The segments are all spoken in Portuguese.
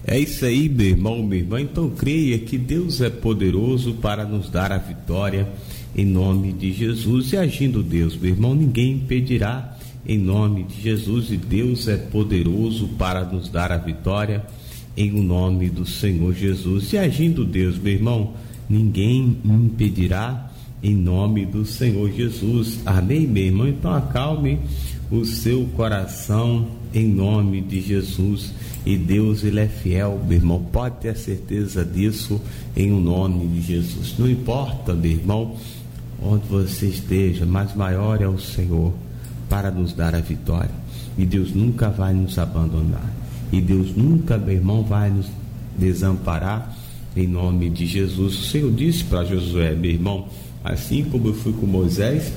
É isso aí, meu irmão, minha irmã. Então creia que Deus é poderoso para nos dar a vitória em nome de Jesus. E agindo Deus, meu irmão, ninguém impedirá em nome de Jesus. E Deus é poderoso para nos dar a vitória em o nome do Senhor Jesus. E agindo Deus, meu irmão, ninguém impedirá em nome do Senhor Jesus. Amém, meu irmão? Então acalme o seu coração em nome de Jesus. E Deus, ele é fiel, meu irmão, pode ter certeza disso em o nome de Jesus. Não importa, meu irmão, onde você esteja, mas maior é o Senhor para nos dar a vitória. E Deus nunca vai nos abandonar. E Deus nunca, meu irmão, vai nos desamparar em nome de Jesus. O Senhor disse para Josué, meu irmão, assim como eu fui com Moisés,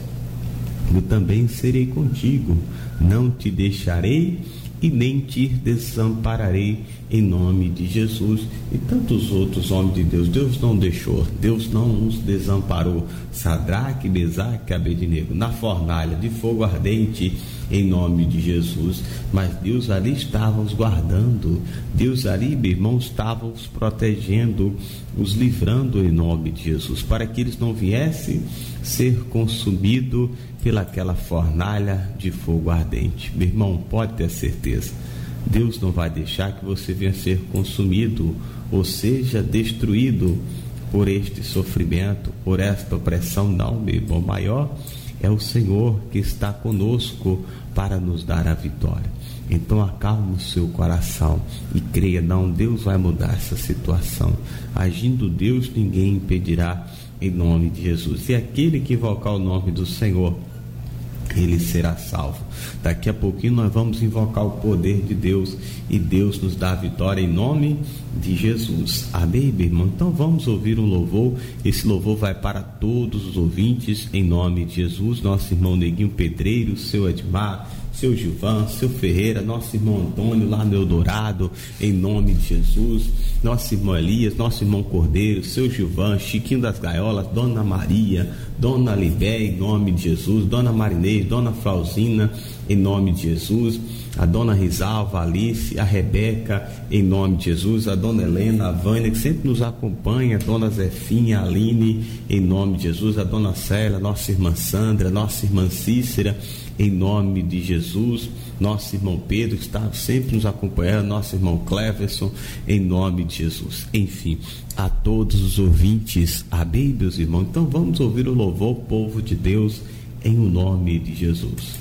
eu também serei contigo. Não te deixarei e nem te desampararei em nome de Jesus. E tantos outros homens de Deus, Deus não deixou, Deus não os desamparou. Sadraque, Mesaque, Abednego, na fornalha de fogo ardente, em nome de Jesus. Mas Deus ali estava os guardando, Deus ali, meu irmão, estava os protegendo, os livrando em nome de Jesus, para que eles não viessem ser consumidos pelaquela fornalha de fogo ardente. Meu irmão, pode ter certeza, Deus não vai deixar que você venha ser consumido, ou seja, destruído por este sofrimento, por esta opressão. Não, meu irmão, maior é o Senhor que está conosco para nos dar a vitória. Então acalme o seu coração e creia, não, Deus vai mudar essa situação. Agindo Deus, ninguém impedirá em nome de Jesus. E aquele que invocar o nome do Senhor, ele será salvo. Daqui a pouquinho nós vamos invocar o poder de Deus e Deus nos dá a vitória em nome de Jesus. Amém, meu irmão? Então vamos ouvir um louvor. Esse louvor vai para todos os ouvintes em nome de Jesus. Nosso irmão Neguinho Pedreiro, seu Edmar, seu Gilvan, seu Ferreira, nosso irmão Antônio lá no Eldorado, em nome de Jesus, nosso irmão Elias, nosso irmão Cordeiro, seu Gilvan, Chiquinho das Gaiolas, Dona Maria, Dona Libé, em nome de Jesus, Dona Marinês, Dona Flauzina, em nome de Jesus, a Dona Risalva, a Alice, a Rebeca, em nome de Jesus, a Dona Helena, a Vânia, que sempre nos acompanha, a Dona Zefinha, a Aline, em nome de Jesus, a Dona Célia, nossa irmã Sandra, nossa irmã Cícera, em nome de Jesus, nosso irmão Pedro, que está sempre nos acompanhando, nosso irmão Cleverson, em nome de Jesus. Enfim, a todos os ouvintes, amém, meus irmãos? Então vamos ouvir o louvor, povo de Deus, em o nome de Jesus.